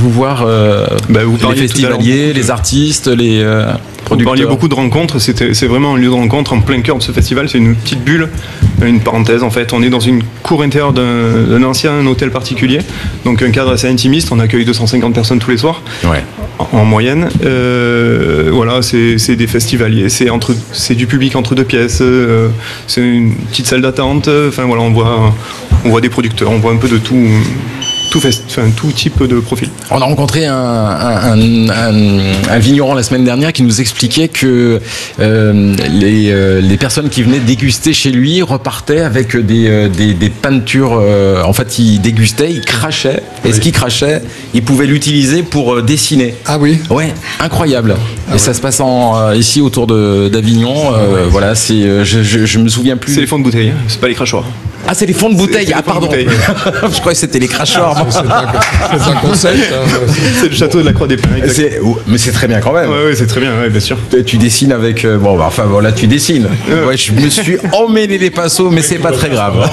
vous voir vous les festivaliers, les artistes, les producteurs. Vous parliez beaucoup de rencontres, c'est vraiment un lieu de rencontre en plein cœur de ce festival, c'est une petite bulle, une parenthèse en fait. On est dans une cour intérieure d'un ancien hôtel particulier, donc un cadre assez intimiste, on accueille 250 personnes tous les soirs, en moyenne. Voilà, c'est des festivaliers, c'est du public entre deux pièces, c'est une petite salle d'attente, enfin voilà, on voit des producteurs, on voit un peu de tout type de profil. On a rencontré un vigneron la semaine dernière qui nous expliquait que les personnes qui venaient déguster chez lui repartaient avec des peintures. En fait, il dégustait, il crachait. Et ce qu'il crachait, il pouvait l'utiliser pour dessiner. Ah oui. Ouais, incroyable. Et ça se passe ici autour d'Avignon. Voilà, je me souviens plus. C'est les fonds de bouteille, c'est pas les crachoirs. Ah, c'est les fonds de bouteille. Ah, pardon. Je croyais que c'était les crachoirs. C'est un concept. C'est le château de la Croix des Pins. Mais c'est très bien quand même. Oui, c'est très bien, bien sûr. Tu dessines avec. Voilà, tu dessines. Ouais, je me suis emmêlé les pinceaux, mais c'est pas très grave.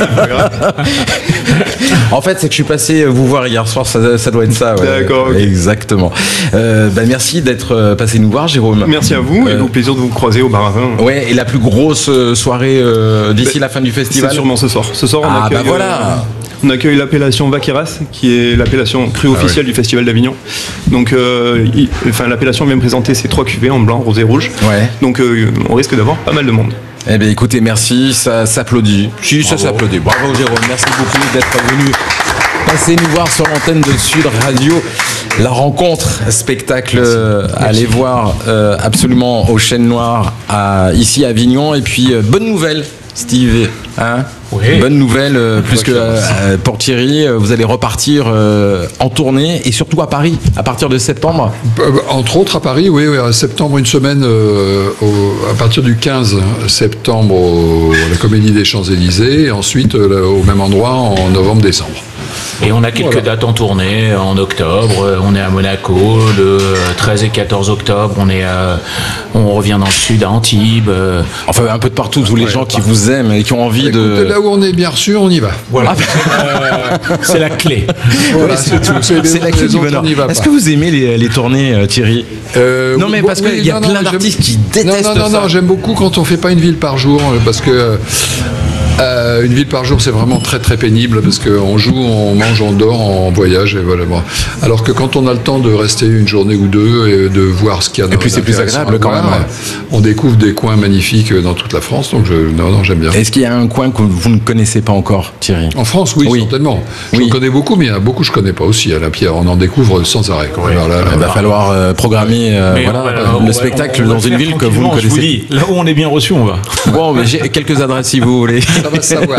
En fait, c'est que je suis passé vous voir hier soir, ça doit être ça. Ouais. D'accord. Okay. Exactement. Merci d'être passé nous voir, Jérôme. Merci à vous et au plaisir de vous croiser au bar à vin. Ouais, et la plus grosse soirée d'ici la fin du festival. C'est sûrement ce soir. Ce soir, on accueille. Voilà. On accueille l'appellation Vaqueras, qui est l'appellation crue officielle du Festival d'Avignon. Donc, l'appellation vient présenter ses 3 cuvées en blanc, rosé, rouge. Ouais. Donc, on risque d'avoir pas mal de monde. Eh bien, écoutez, merci, ça s'applaudit. Si, ça s'applaudit. Bravo, Jérôme. Merci beaucoup d'être venu passer nous voir sur l'antenne de Sud Radio. La rencontre, spectacle, allez voir absolument au Chêne Noir ici à Avignon. Et puis, bonne nouvelle, Steve. Hein? Oui. Bonne nouvelle, plus que pour Thierry, vous allez repartir en tournée et surtout à Paris à partir de septembre. Entre autres à Paris, oui, à septembre, une semaine, à partir du 15 septembre à la Comédie des Champs-Élysées et ensuite au même endroit en novembre-décembre. Et on a quelques dates en tournée en octobre. On est à Monaco le 13 et 14 octobre. On revient dans le sud à Antibes. Enfin, un peu de partout, tous les gens qui vous aiment et qui ont envie de. Là où on est bien reçu, on y va. Voilà. C'est la clé. Voilà, c'est tout. C'est la clé du bonheur. Est-ce que vous aimez les tournées, Thierry? Non, mais parce qu'il y a plein d'artistes qui détestent ça. Non, j'aime beaucoup quand on fait pas une ville par jour, parce que. Une ville par jour, c'est vraiment très très pénible parce qu'on joue, on mange, on dort, on voyage et voilà. Bon. Alors que quand on a le temps de rester une journée ou deux et de voir ce qu'il y a dans. Et puis c'est plus agréable quand même. On découvre des coins magnifiques dans toute la France, donc j'aime bien. Est-ce qu'il y a un coin que vous ne connaissez pas encore, Thierry? En France, oui, certainement. Je connais beaucoup, mais il y en a beaucoup que je connais pas aussi. À la Pierre, on en découvre sans arrêt. Il va falloir programmer le spectacle dans une ville que vous ne connaissez pas. Je vous dis, là où on est bien reçu, on va. Bon, mais j'ai quelques adresses si vous voulez. Ça va savoir.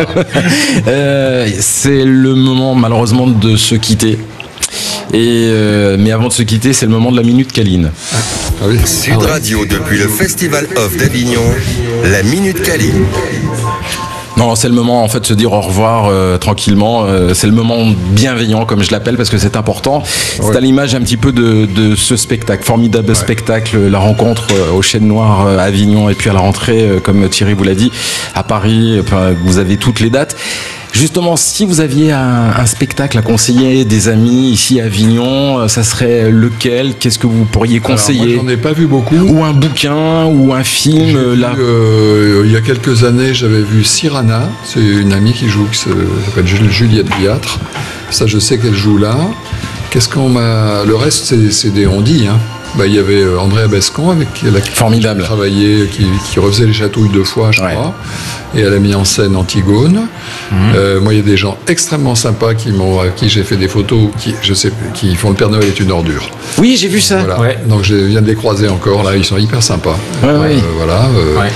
C'est le moment malheureusement de se quitter. Mais avant de se quitter, c'est le moment de la Minute Caline. Sud Radio depuis le Festival Off d'Avignon, la Minute Caline. Non, c'est le moment en fait de se dire au revoir tranquillement. C'est le moment bienveillant, comme je l'appelle, parce que c'est important. C'est à l'image un petit peu de ce spectacle, formidable spectacle, la rencontre au Chêne Noir à Avignon et puis à la rentrée, comme Thierry vous l'a dit, à Paris. Vous avez toutes les dates. Justement, si vous aviez un spectacle à conseiller des amis ici à Avignon, ça serait lequel? Qu'est-ce que vous pourriez conseiller? Moi, j'en ai pas vu beaucoup. Ou un bouquin, ou un film. Il y a quelques années, j'avais vu Cyrano. C'est une amie qui s'appelle Juliette Viatre. Ça, je sais qu'elle joue là. Le reste, c'est des on-dit, hein. Il y avait André Bescon avec qui formidable travaillait, qui refaisait les chatouilles 2 fois, je crois, et elle a mis en scène Antigone. Moi, il y a des gens extrêmement sympas à qui j'ai fait des photos, qui font Le Père Noël est une ordure. Oui, j'ai vu ça. Voilà. Ouais. Donc je viens de les croiser encore là, ils sont hyper sympas. Voilà.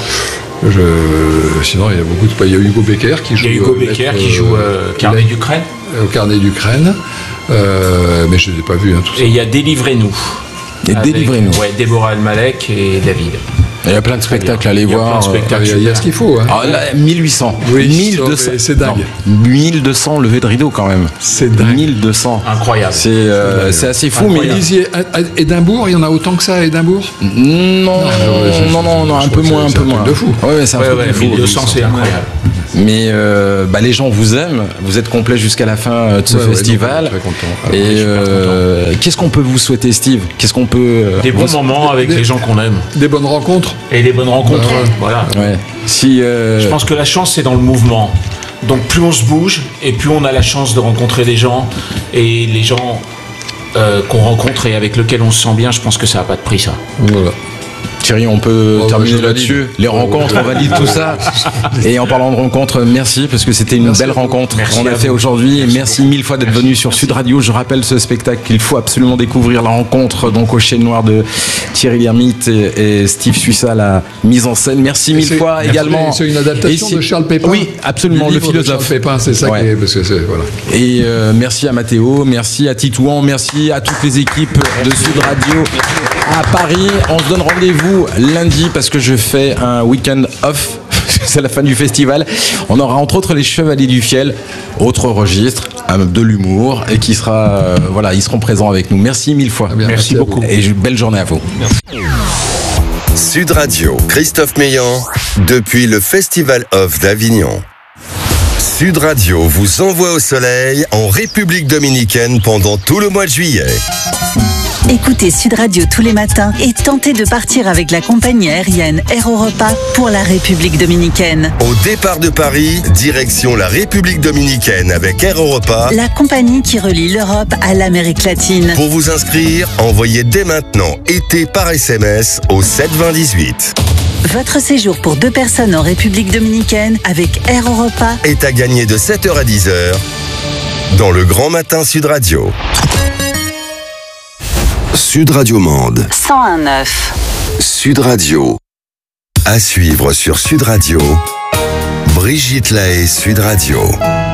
Sinon, il y a beaucoup de. Il y a Hugo Becker qui joue. Il y a Hugo Becker qui joue Carnet d'Ukraine. Au Carnet d'Ukraine. Mais je ne les ai pas vus, hein, tout ça. Et il y a Délivrez-nous. Délivrez-nous. Ouais, Déborah Almalek et David. Il y a plein de spectacles à aller voir. Il y a ce qu'il faut. Hein. Alors, là, 1800. Oui, 1200. C'est dingue. Non, 1200 levées de rideau quand même. C'est dingue. 1200. Incroyable. C'est assez fou. Mais disiez, à Édimbourg, il y en a autant que ça à Édimbourg? Non, un peu moins. C'est un truc de fou. Ouais, c'est un truc de fou. 1200, c'est incroyable. Mais les gens vous aiment. Vous êtes complet jusqu'à la fin de ce festival. Donc, très content. Et qu'est-ce qu'on peut vous souhaiter, Steve? Qu'est-ce qu'on peut des bons moments avec les gens qu'on aime. Des bonnes rencontres. Et des bonnes rencontres. Voilà. Ouais. Je pense que la chance, c'est dans le mouvement. Donc plus on se bouge et plus on a la chance de rencontrer des gens. Et les gens qu'on rencontre et avec lesquels on se sent bien, je pense que ça n'a pas de prix, ça. Voilà. Thierry, on peut terminer là-dessus. Les rencontres, on valide tout ça. Et en parlant de rencontres, merci parce que c'était une belle rencontre qu'on a fait aujourd'hui. Merci mille fois d'être venu sur Sud Radio. Je rappelle ce spectacle qu'il faut absolument découvrir, la rencontre donc au Chêne Noir de Thierry Lhermitte et Steve Suissa, la mise en scène. Merci mille fois également. C'est une adaptation de Charles Pépin. Oui, absolument, le philosophe. Charles Pépin, c'est ça qui est, parce que voilà. Et merci à Mathéo, merci à Titouan, merci à toutes les équipes de Sud Radio à Paris. On se donne rendez-vous lundi parce que je fais un week-end off. C'est la fin du festival. On aura entre autres les Chevaliers du Fiel, autre registre, de l'humour, et qui sera, ils seront présents avec nous. Merci mille fois. Merci beaucoup. Et belle journée à vous. Merci. Sud Radio, Christophe Meillan, depuis le Festival Off d'Avignon. Sud Radio vous envoie au soleil en République Dominicaine pendant tout le mois de juillet. Écoutez Sud Radio tous les matins et tentez de partir avec la compagnie aérienne Air Europa pour la République Dominicaine. Au départ de Paris, direction la République Dominicaine avec Air Europa, la compagnie qui relie l'Europe à l'Amérique latine. Pour vous inscrire, envoyez dès maintenant été par SMS au 72018. Votre séjour pour 2 personnes en République Dominicaine avec Air Europa est à gagner de 7h à 10h dans le Grand Matin Sud Radio. Sud Radio Mende 101.9. Sud Radio. À suivre sur Sud Radio, Brigitte Lahaie, Sud Radio.